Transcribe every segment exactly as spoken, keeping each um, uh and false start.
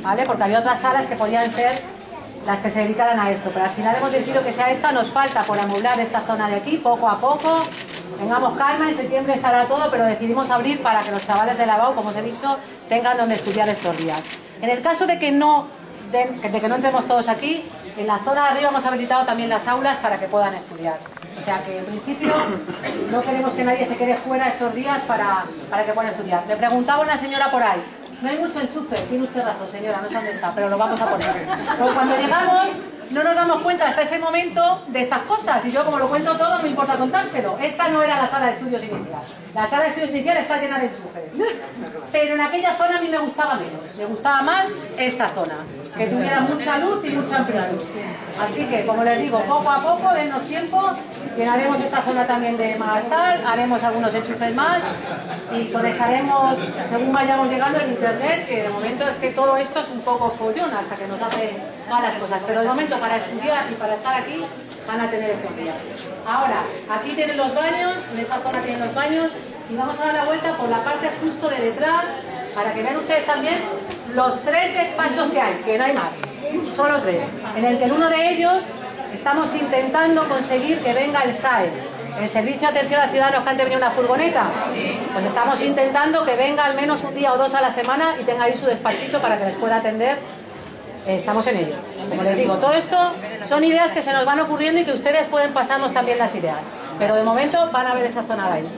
¿vale? Porque había otras salas que podían ser las que se dedicaran a esto, pero al final hemos decidido que sea esta. Nos falta por amoblar esta zona de aquí, poco a poco. Tengamos calma, en septiembre estará todo, pero decidimos abrir para que los chavales de la B A U, como os he dicho, tengan donde estudiar estos días. En el caso de que no, de, de que no entremos todos aquí, en la zona de arriba hemos habilitado también las aulas para que puedan estudiar. O sea que en principio no queremos que nadie se quede fuera estos días para, para que puedan estudiar. Me preguntaba una señora por ahí, no hay mucho enchufe, tiene usted razón señora, no sé dónde está, pero lo vamos a poner. Pero cuando llegamos no nos damos cuenta hasta ese momento de estas cosas, y yo como lo cuento todo no me importa contárselo. Esta no era la sala de estudios inicial, la sala de estudios inicial está llena de enchufes, pero en aquella zona a mí me gustaba menos, me gustaba más esta zona, que tuviera mucha luz y mucha amplitud. Así que, como les digo, poco a poco, dennos tiempo, llenaremos esta zona también de más tal, haremos algunos enchufes más y conectaremos según vayamos llegando en internet, que de momento es que todo esto es un poco follón hasta que nos hace malas cosas, pero de momento para estudiar y para estar aquí van a tener estos días. Ahora, aquí tienen los baños, en esa zona tienen los baños, y vamos a dar la vuelta por la parte justo de detrás para que vean ustedes también los tres despachos que hay, que no hay más, solo tres, en el que en uno de ellos estamos intentando conseguir que venga el S A E, el Servicio de Atención a Ciudadanos, que antes venía una furgoneta. Pues estamos intentando que venga al menos un día o dos a la semana y tenga ahí su despachito para que les pueda atender. Estamos en ello. Como les digo, todo esto son ideas que se nos van ocurriendo y que ustedes pueden pasarnos también las ideas, pero de momento van a ver esa zona de ahí.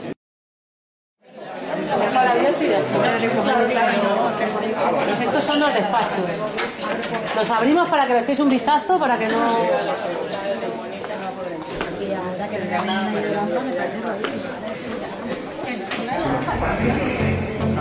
Estos son los despachos. Los abrimos para que le echéis un vistazo, para que no...